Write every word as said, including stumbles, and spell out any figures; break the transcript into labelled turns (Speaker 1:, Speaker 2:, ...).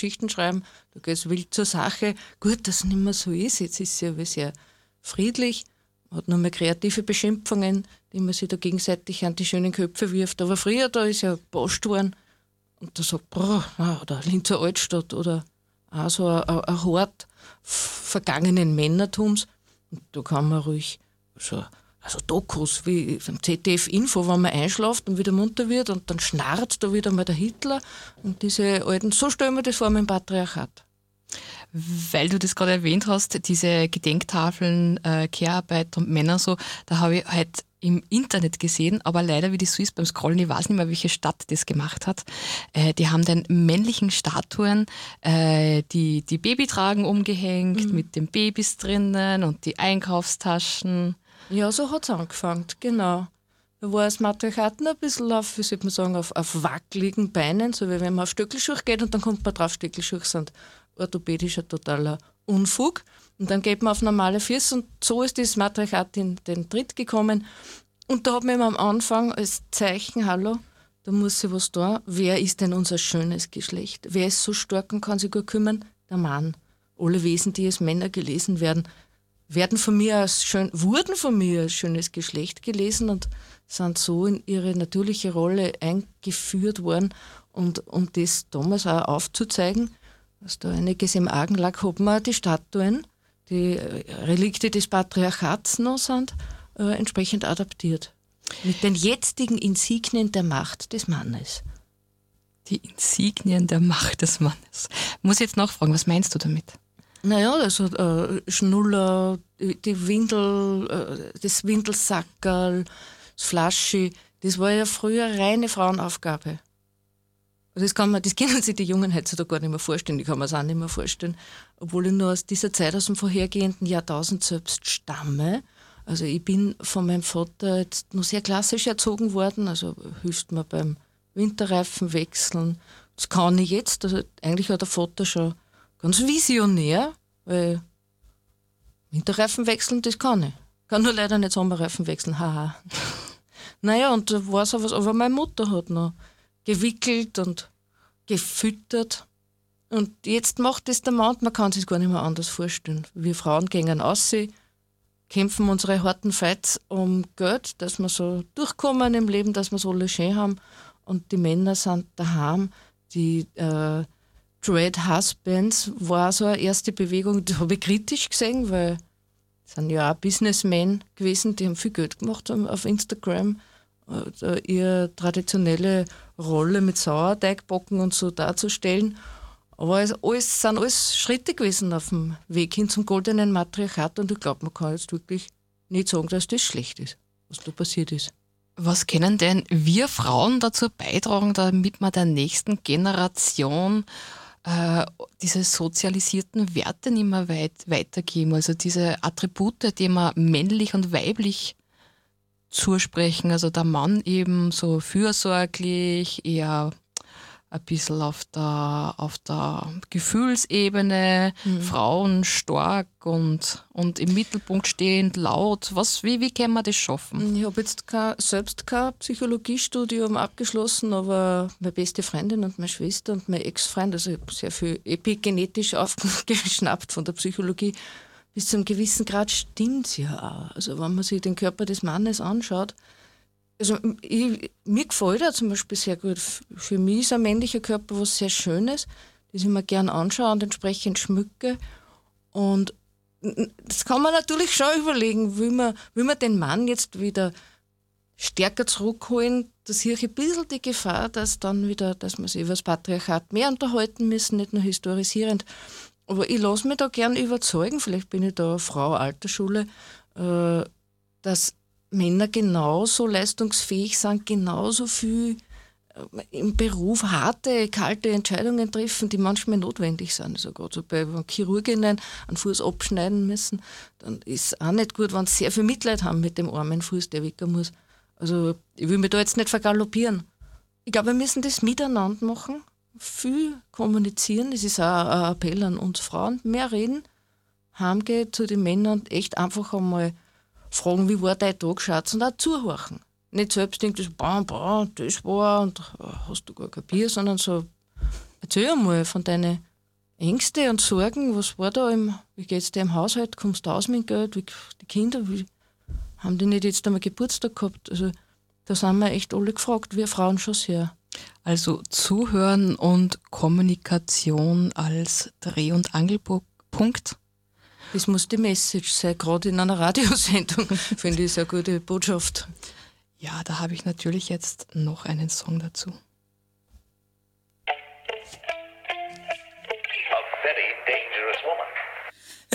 Speaker 1: Geschichten schreiben, da geht es wild zur Sache. Gut, dass es nicht mehr so ist, jetzt ist sie aber sehr friedlich, hat nur mehr kreative Beschimpfungen, die man sich da gegenseitig an die schönen Köpfe wirft. Aber früher, da ist ja gepasst worden und da sagt, boah, oder Linzer Altstadt oder auch so ein, ein, ein Hort vergangenen Männertums. Und da kann man ruhig so, also Dokus wie im Z D F-Info, wenn man einschläft und wieder munter wird und dann schnarrt da wieder mal der Hitler und diese alten, so stellen wir das vor mit dem Patriarchat.
Speaker 2: Weil du das gerade erwähnt hast, diese Gedenktafeln, äh, Care-Arbeit und Männer so, da habe ich halt im Internet gesehen, aber leider, wie das so ist beim Scrollen, ich weiß nicht mehr, welche Stadt das gemacht hat, äh, die haben den männlichen Statuen äh, die, die Babytragen umgehängt, mhm. mit den Babys drinnen und die Einkaufstaschen.
Speaker 1: Ja, so hat es angefangen, genau. Da war das Matriarchat ein bisschen auf, wie sollte man sagen, auf, auf wackeligen Beinen, so wie wenn man auf Stöckelschuhe geht und dann kommt man drauf, Stöckelschuhe sind orthopädischer totaler Unfug. Und dann geht man auf normale Füße und so ist das Matriarchat in den Tritt gekommen. Und da hat man am Anfang als Zeichen, hallo, da muss sich was tun. Wer ist denn unser schönes Geschlecht? Wer ist so stark und kann sich gut kümmern? Der Mann. Alle Wesen, die als Männer gelesen werden, werden von mir als schön, wurden von mir als schönes Geschlecht gelesen und sind so in ihre natürliche Rolle eingeführt worden. Und um das damals auch aufzuzeigen, dass da einiges im Argen lag, hat man die Statuen, die Relikte des Patriarchats noch sind, äh, entsprechend adaptiert. Mit den jetzigen Insignien der Macht des Mannes.
Speaker 2: Die Insignien der Macht des Mannes. Ich muss jetzt nachfragen, was meinst du damit?
Speaker 1: Naja, also äh, Schnuller, die Windel, äh, das Windelsackerl, das Flaschi, das war ja früher reine Frauenaufgabe. Das, kann man, das können sich die Jungen heutzutage gar nicht mehr vorstellen, die kann man es auch nicht mehr vorstellen. Obwohl ich nur aus dieser Zeit, aus dem vorhergehenden Jahrtausend selbst stamme. Also ich bin von meinem Vater jetzt noch sehr klassisch erzogen worden, also hilft mir beim Winterreifen wechseln. Das kann ich jetzt, also eigentlich hat der Vater schon ganz visionär, weil Winterreifen wechseln, das kann ich. Kann nur leider nicht Sommerreifen wechseln, haha. Naja, und da war so was, aber meine Mutter hat noch gewickelt und gefüttert. Und jetzt macht das der Mann, man kann sich gar nicht mehr anders vorstellen. Wir Frauen gehen raus, kämpfen unsere harten Fights um Geld, dass wir so durchkommen im Leben, dass wir so alles schön haben. Und die Männer sind daheim. Die äh, Dread Husbands war so eine erste Bewegung, die habe ich kritisch gesehen, weil das sind ja auch Businessmen gewesen, die haben viel Geld gemacht auf Instagram. Ihre traditionelle Rolle mit Sauerteigbacken und so darzustellen. Aber es alles, sind alles Schritte gewesen auf dem Weg hin zum goldenen Matriarchat und ich glaube, man kann jetzt wirklich nicht sagen, dass das schlecht ist, was da passiert ist.
Speaker 2: Was können denn wir Frauen dazu beitragen, damit wir der nächsten Generation äh, diese sozialisierten Werte nicht mehr weit, weitergeben? Also diese Attribute, die man männlich und weiblich zusprechen, also der Mann eben so fürsorglich, eher ein bisschen auf der, auf der Gefühlsebene, mhm. Frauen stark und, und im Mittelpunkt stehend, laut. Was, wie, wie kann man das schaffen?
Speaker 1: Ich habe jetzt kein, selbst kein Psychologiestudium abgeschlossen, aber meine beste Freundin und meine Schwester und mein Ex-Freund, also ich habe sehr viel epigenetisch aufgeschnappt von der Psychologie. Bis zu einem gewissen Grad stimmt es ja auch. Also wenn man sich den Körper des Mannes anschaut, also ich, mir gefällt er zum Beispiel sehr gut. Für mich ist ein männlicher Körper was sehr Schönes, das ich mir gern anschaue und entsprechend schmücke. Und das kann man natürlich schon überlegen, will man, will man den Mann jetzt wieder stärker zurückholen. Da sehe ich ein bisschen die Gefahr, dass dann wieder, dass wir sich über das Patriarchat mehr unterhalten müssen, nicht nur historisierend. Aber ich lasse mich da gern überzeugen, vielleicht bin ich da Frau alter Schule, äh, dass Männer genauso leistungsfähig sind, genauso viel äh, im Beruf harte, kalte Entscheidungen treffen, die manchmal notwendig sind. Also gerade so bei Chirurginnen einen Fuß abschneiden müssen, dann ist es auch nicht gut, wenn sie sehr viel Mitleid haben mit dem armen Fuß, der weg muss. Also ich will mich da jetzt nicht vergaloppieren. Ich glaube, wir müssen das miteinander machen. Viel kommunizieren, das ist auch ein Appell an uns Frauen, mehr reden, heimgehen zu den Männern und echt einfach einmal fragen, wie war dein Tag, Schatz, und auch zuhören. Nicht selbst denken, das, bam, bam, das war und hast du gar kein Bier, sondern so, erzähl einmal von deinen Ängste und Sorgen, was war da im, wie geht's dir im Haushalt, kommst du aus mit dem Geld, wie, die Kinder, wie, haben die nicht jetzt einmal Geburtstag gehabt? Also da sind wir echt alle gefragt, wir Frauen schon sehr.
Speaker 2: Also Zuhören und Kommunikation als Dreh- und Angelpunkt.
Speaker 1: Das muss die Message sein, gerade in einer Radiosendung, finde ich, ist eine gute Botschaft.
Speaker 2: Ja, da habe ich natürlich jetzt noch einen Song dazu.